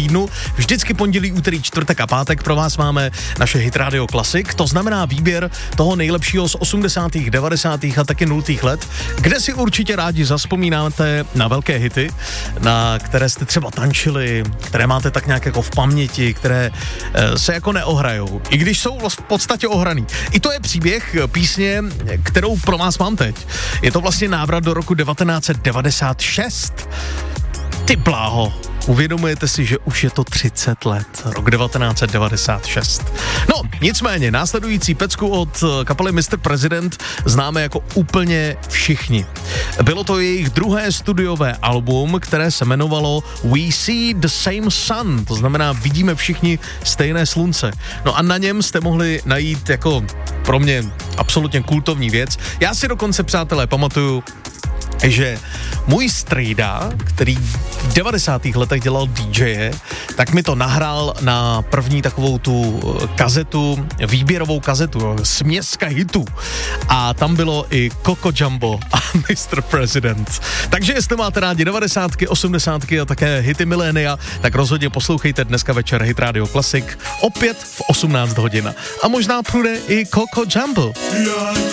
týdnu. Vždycky pondělí, úterý, čtvrtek a pátek pro vás máme naše Hit Radio Classic. To znamená výběr toho nejlepšího z 80., 90. a taky 0. let, kde si určitě rádi zavzpomínáte na velké hity, na které jste třeba tančili, které máte tak nějak jako v paměti, které se jako neohrajou, i když jsou v podstatě ohraný. I to je příběh písně, kterou pro vás mám teď. Je to vlastně návrat do roku 1996. Ty bláho, uvědomujete si, že už je to 30 let, rok 1996. No, nicméně, následující pecku od kapely Mr. President známe jako úplně všichni. Bylo to jejich druhé studiové album, které se jmenovalo We See the Same Sun, to znamená vidíme všichni stejné slunce. No a na něm jste mohli najít jako pro mě absolutně kultovní věc. Já si dokonce, přátelé, pamatuju, že můj strýda, který v 90. letech dělal DJe, tak mi to nahrál na první takovou tu kazetu, výběrovou kazetu, směska hitů. A tam bylo i Coco Jumbo a Mr. President. Takže jestli máte rádi 90., 80. a také hity milénia, tak rozhodně poslouchejte dneska večer Hit Radio Classic opět v 18 hodin. A možná půjde i Coco Jumbo.